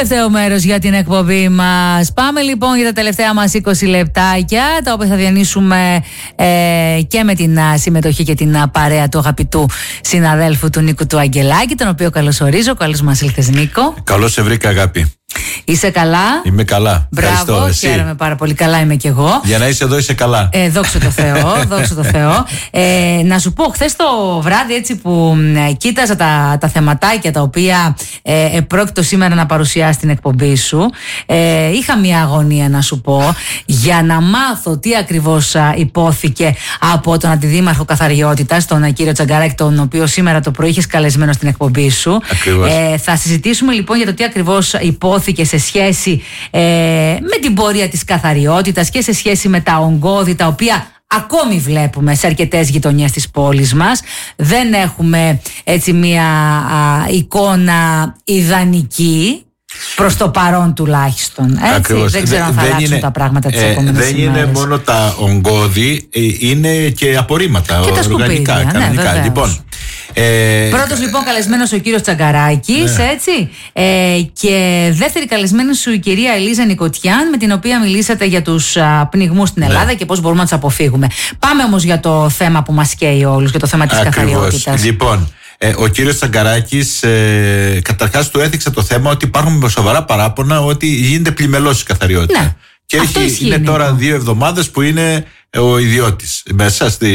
Τελευταίο μέρος για την εκπομπή μας. Πάμε λοιπόν για τα τελευταία μας 20 λεπτάκια, τα οποία θα διανύσουμε και με την συμμετοχή και την παρέα του αγαπητού συναδέλφου του Νίκου του Αγγελάκη, τον οποίο καλωσορίζω. Καλώς μας ήλθες, Νίκο. Καλώς σε βρήκα, αγάπη. Είσαι καλά? Είμαι καλά. Μπράβο, χαίρομαι πάρα πολύ. Καλά είμαι κι εγώ. Για να είσαι εδώ είσαι καλά. Δόξα τω Θεώ, δόξα τω Θεώ. Να σου πω, χθες το βράδυ έτσι που κοίταζα τα θεματάκια τα οποία πρόκειτο σήμερα να παρουσιάσει την εκπομπή σου, είχα μια αγωνία να σου πω για να μάθω τι ακριβώς υπόθηκε από τον Αντιδήμαρχο Καθαριότητας, τον κύριο Τσαγκαράκη, τον οποίο σήμερα το πρωί είχες καλεσμένο στην εκπομπή σου. Θα συζητήσουμε λοιπόν για το τι ακριβώς υπόθηκε σε σχέση με την πορεία της καθαριότητας και σε σχέση με τα ογκώδη τα οποία ακόμη βλέπουμε σε αρκετές γειτονιές της πόλης μας. Δεν έχουμε έτσι μια εικόνα ιδανική προς το παρόν τουλάχιστον. Ακριβώς. Δεν ξέρω αν θα αλλάξουν τα πράγματα τις επόμενες ημέρες. Δεν είναι μόνο τα ογκώδη, είναι και απορρίμματα και τα σκουπίδια, κανονικά. Λοιπόν, πρώτος λοιπόν καλεσμένος ο κύριος Τσαγκαράκης, έτσι, και δεύτερη καλεσμένη σου η κυρία Ελίζα Νικοτιάν, με την οποία μιλήσατε για τους πνιγμούς στην Ελλάδα και πώς μπορούμε να τους αποφύγουμε. Πάμε όμως για το θέμα που μας καίει όλους, για το θέμα της καθαριότητας. Λοιπόν, ο κύριος Τσαγκαράκης καταρχάς του έθιξε το θέμα ότι υπάρχουν σοβαρά παράπονα ότι γίνεται πλημελώς η καθαριότητα. Ναι, και είναι τώρα 2 εβδομάδες που είναι ο ιδιώτης μέσα στη